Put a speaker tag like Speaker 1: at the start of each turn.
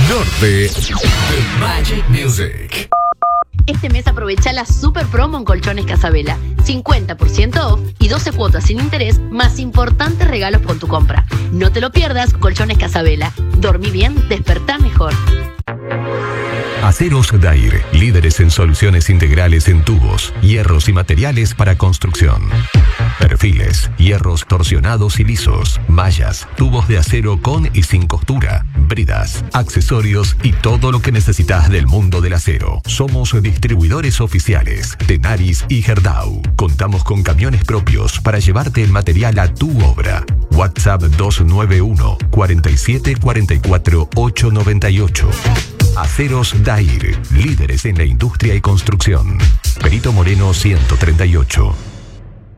Speaker 1: Norte de Magic Music.
Speaker 2: Este mes aprovecha la super promo en Colchones Casabela. 50% off y 12 cuotas sin interés, más importantes regalos con tu compra. No te lo pierdas, Colchones Casabela. Dormí bien, despertá mejor.
Speaker 3: Aceros Dair, líderes en soluciones integrales en tubos, hierros y materiales para construcción. Perfiles, hierros torsionados y lisos, mallas, tubos de acero con y sin costura, bridas, accesorios y todo lo que necesitas del mundo del acero. Somos distribuidores oficiales, Tenaris y Gerdau. Contamos con camiones propios para llevarte el material a tu obra. WhatsApp 291 47 44 898. Aceros Dair, líderes en la industria y construcción. Perito Moreno 138.